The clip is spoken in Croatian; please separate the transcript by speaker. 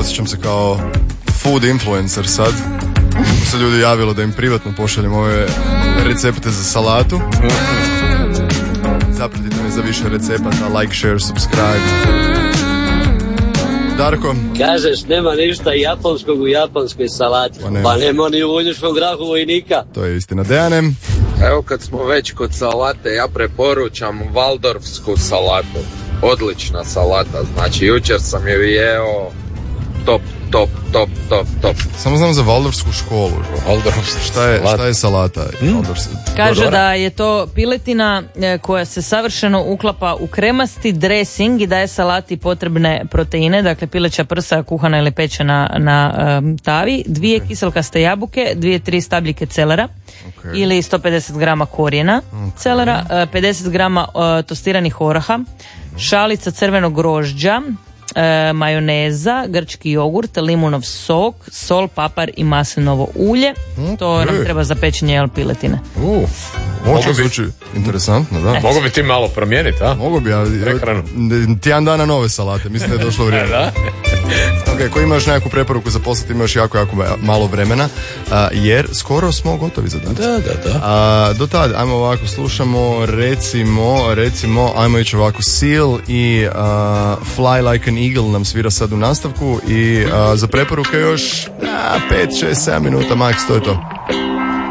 Speaker 1: osjećam se kao food influencer sad. Se ljudi javilo da im privatno pošaljem ove recepte za salatu. Zapratite me za više recepata, like, share, subscribe. Darko?
Speaker 2: Kažeš, nema ništa japanskog u japanskoj salati. Pa nema ni u vojničkom grahu vojnika.
Speaker 1: To je istina. Dejanem?
Speaker 3: Evo kad smo već kod salate, ja preporučam Waldorfsku salatu. Odlična salata, znači jučer sam je jeo top.
Speaker 1: Samo znam za Waldorfsku školu. Šta je salata?
Speaker 4: Kaže da je to piletina koja se savršeno uklapa u kremasti dressing i daje salati potrebne proteine, dakle pileća prsa kuhana ili pečena na tavi, 2 kiselkaste jabuke, 2-3 stabljike celera ili 150 grama korijena celera, 50 grama tostiranih oraha, šalica crvenog grožđa, majoneza, grčki jogurt, limunov sok, sol, papar i maslinovo ulje. To nam treba za pečenje piletine.
Speaker 1: Ovo zvuči interesantno, da.
Speaker 5: Mogu bi ti malo promijeniti, a?
Speaker 1: Mogu bi, ja. Tjedan dana nove salate, mislim da je došlo vrijeme.
Speaker 5: Da.
Speaker 1: Ok, ko ima još nekakvu preporuku za poslati, ima još jako malo vremena, jer skoro smo gotovi za danas.
Speaker 5: Da.
Speaker 1: Do tad, ajmo ovako, slušamo, recimo, ajmo ići ovako, Seal i Fly Like an Eagle nam svira sad u nastavku i za preporuke još 5, 6, 7 minuta max, to je to.